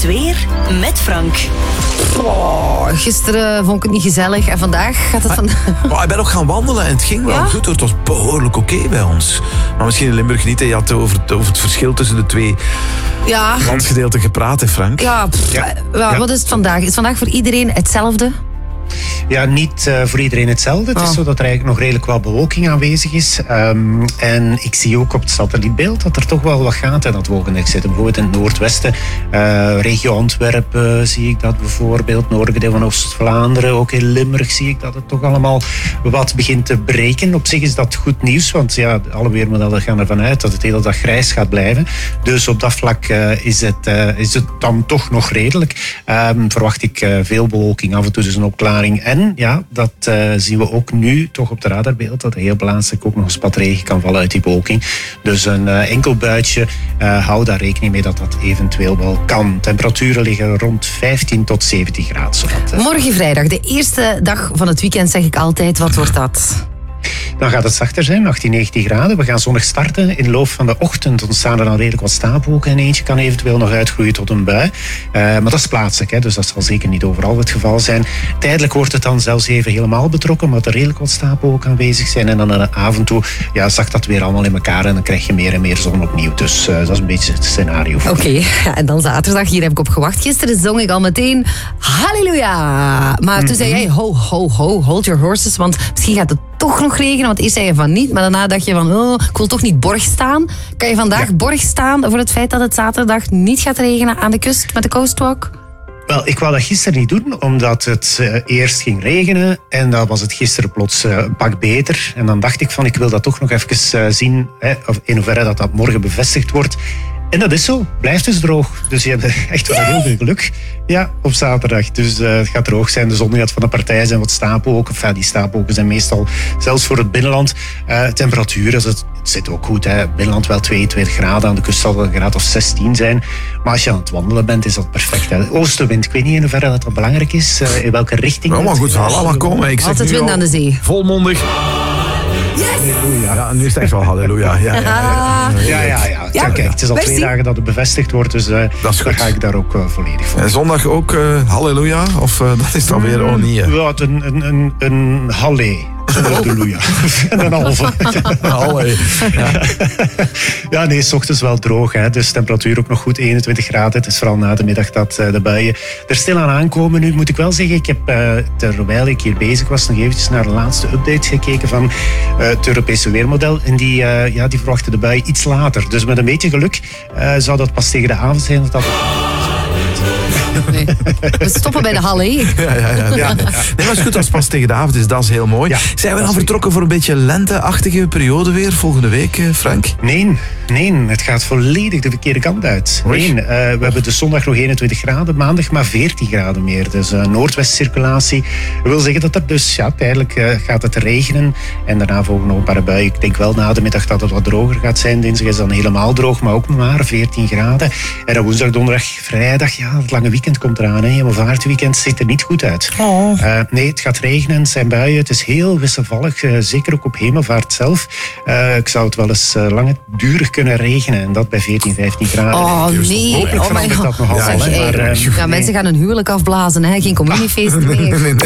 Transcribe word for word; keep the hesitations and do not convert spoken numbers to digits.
Het weer met Frank. Oh, gisteren vond ik het niet gezellig en vandaag gaat het van... Maar ik ben ook gaan wandelen en het ging wel Ja? goed hoor. Het was behoorlijk oké bij ons. Maar misschien in Limburg niet. Hè. Je had over het, over het verschil tussen de twee Ja, landsgedeelten gepraat, hè Frank? ja, pff, Ja. ja, wat is het vandaag? Is het vandaag voor iedereen hetzelfde? Ja, niet uh, voor iedereen hetzelfde. Het Oh. is zo dat er eigenlijk nog redelijk wat bewolking aanwezig is. Um, en ik zie ook op het satellietbeeld dat er toch wel wat gaat in dat wolkennek zitten. Bijvoorbeeld in het noordwesten, uh, regio Antwerpen uh, zie ik dat bijvoorbeeld. Noordelijke deel van Oost-Vlaanderen, ook in Limburg zie ik dat het toch allemaal wat begint te breken. Op zich is dat goed nieuws, want ja, alle weermodellen gaan ervan uit dat het de hele dag grijs gaat blijven. Dus op dat vlak uh, is, het, uh, is het dan toch nog redelijk. Um, verwacht ik uh, veel bewolking, af en toe dus een opklaring. En ja, dat uh, zien we ook nu toch op de radarbeeld, dat er heel plaatselijk ook nog een spat regen kan vallen uit die bewolking. Dus een uh, enkel buitje, uh, hou daar rekening mee dat dat eventueel wel kan. Temperaturen liggen rond vijftien tot zeventien graden. Zodat, uh, Morgen vrijdag, de eerste dag van het weekend, zeg ik altijd. Wat wordt dat? Dan gaat het zachter zijn, achttien, negentien graden. We gaan zonnig starten. In de loop van de ochtend ontstaan er dan redelijk wat stapelwolken. En eentje kan eventueel nog uitgroeien tot een bui. Uh, maar dat is plaatselijk, hè, dus dat zal zeker niet overal het geval zijn. Tijdelijk wordt het dan zelfs even helemaal betrokken, omdat er redelijk wat stapelwolken aanwezig zijn. En dan aan de avond toe ja, zakt dat weer allemaal in elkaar en dan krijg je meer en meer zon opnieuw. Dus uh, dat is een beetje het scenario. Oké, okay, ja, en dan zaterdag, hier heb ik op gewacht. Gisteren zong ik al meteen halleluja. Maar mm-hmm. toen zei jij ho, ho, ho, hold your horses, want misschien gaat het toch nog regenen, want eerst zei je van niet, maar daarna dacht je van, oh, ik wil toch niet borg staan. Kan je vandaag ja. borg staan voor het feit dat het zaterdag niet gaat regenen aan de kust met de coastwalk? Wel, ik wou dat gisteren niet doen, omdat het uh, eerst ging regenen en dan was het gisteren plots uh, een pak beter. En dan dacht ik van, ik wil dat toch nog even uh, zien, hè, of in hoeverre dat, dat morgen bevestigd wordt. En dat is zo. Blijft dus droog. Dus je hebt echt wel heel veel geluk. Ja, op zaterdag. Dus uh, het gaat droog zijn. De zon gaat van de partij zijn wat stapelwolken. Enfin, die stapelwolken zijn meestal zelfs voor het binnenland. Uh, temperatuur, het, het zit ook goed. Hè. Binnenland wel tweeëntwintig graden. Aan de kust zal het een graad of zestien zijn. Maar als je aan het wandelen bent, is dat perfect. Hè. Oostenwind, ik weet niet in hoeverre dat, dat belangrijk is. Uh, in welke richting. Oh, maar goed, verhaal, maar komen. Ik zeg altijd wind aan de zee. Volmondig. Yes! Halleluja. Ja, nu is het echt wel halleluja. Ja, ja, ja, ja. ja, ja, ja. ja kijk, het is al twee dagen dat het bevestigd wordt, dus uh, dan ga ik daar ook uh, volledig voor. En zondag ook uh, halleluja? Of uh, dat is dan weer oh niet? Hè? Ja, een, een, een, een halle. Halleluja. En een halve. Halle. Ja. ja, nee, 's ochtends wel droog. Hè. Dus temperatuur ook nog goed, eenentwintig graden. Het is vooral na de middag dat uh, de buien er stilaan aankomen. Nu moet ik wel zeggen, ik heb uh, terwijl ik hier bezig was nog eventjes naar de laatste update gekeken van uh, het Europese weermodel. En die, uh, ja, die verwachten de buien iets later. Dus met een beetje geluk uh, zou dat pas tegen de avond zijn dat dat... Nee. We stoppen bij de halle. Ja, ja, ja. ja. ja. Nee, maar het is goed als het pas tegen de avond is, dat is heel mooi. Ja, zijn we dan vertrokken voor een beetje lenteachtige periode weer volgende week, Frank? Nee, nee, het gaat volledig de verkeerde kant uit. Nee, uh, we hebben dus zondag nog eenentwintig graden, maandag maar veertien graden meer. Dus uh, noordwestcirculatie. Dat wil zeggen dat er dus ja, tijdelijk uh, gaat het regenen en daarna volgen nog een paar buien. Ik denk wel na de middag dat het wat droger gaat zijn. Dinsdag is dan helemaal droog, maar ook maar veertien graden. En dan woensdag, donderdag, vrijdag, ja, het lange weekend komt eraan. Hè. Hemelvaartweekend ziet er niet goed uit. Oh. Uh, nee, het gaat regenen, het zijn buien. Het is heel wisselvallig, uh, zeker ook op hemelvaart zelf. Uh, ik zou het wel eens uh, langdurig kunnen regenen. En dat bij veertien, vijftien graden. Oh nee. Hopelijk oh verandert dat nog ja, allemaal. zeg, maar, uh, ja, nee. mensen gaan een huwelijk afblazen. Hè. Geen communiefeesten meer.